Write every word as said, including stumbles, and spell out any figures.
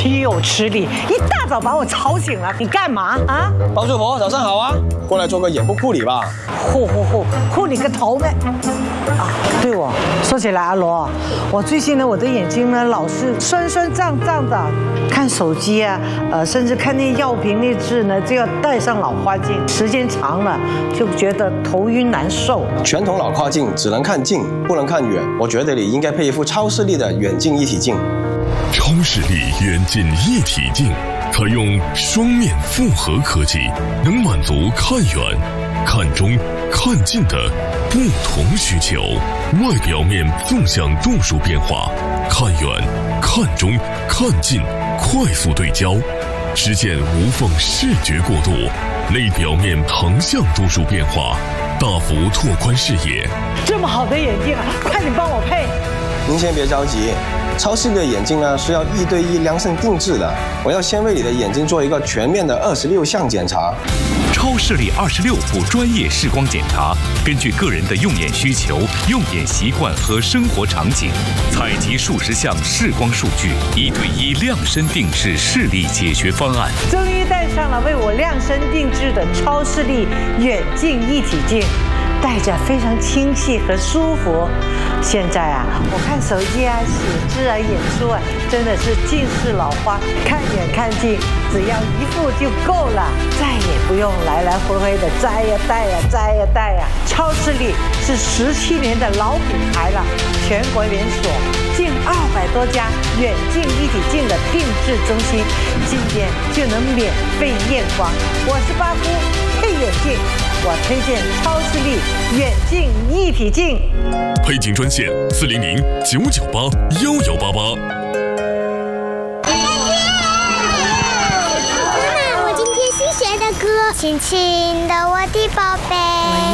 岂有此理！一大早把我吵醒了，你干嘛啊？ 包租婆，早上好啊！过来做个眼部护理吧。 护护护护你个头呗！啊，对哦，说起来，阿罗，我最近呢，我的眼睛呢老是酸酸胀胀的，看手机啊，呃，甚至看那药瓶那字呢，就要戴上老花镜，时间长了就觉得头晕难受。 传统老花镜只能看近，不能看远。我觉得你应该配一副超视力的远近一体镜。 超视力远近一体镜采用双面复合科技，能满足看远、看中、看近的不同需求。外表面纵向度数变化，看远、看中、看近快速对焦，实现无缝视觉过渡。内表面横向度数变化，大幅拓宽视野。 这么好的眼镜啊，快点帮我配！ 您先别着急，超视力的眼镜呢是要一对一量身定制的。我要先为你的眼睛做一个全面的二十六项检查。 超视力二十六步专业视光检查，根据个人的用眼需求、用眼习惯和生活场景，采集数十项视光数据，一对一量身定制视力解决方案。 终于戴上了为我量身定制的超视力远近一体镜，戴着非常清晰和舒服。现在啊，我看手机啊、写字啊、演书啊，真的是近视老花，看远看近，只要一副就够了，再也不用来来回回的摘呀戴呀摘呀戴呀。超视力是十七年的老品牌了，全国连锁近二百多家远近一体镜的定制中心，今天就能免费验光。我是巴夫，配眼镜。我推荐超视力远近一体镜， 配镜专线四零零九九八幺幺八八。 妈妈，我今天新学的歌，轻轻的我的宝贝。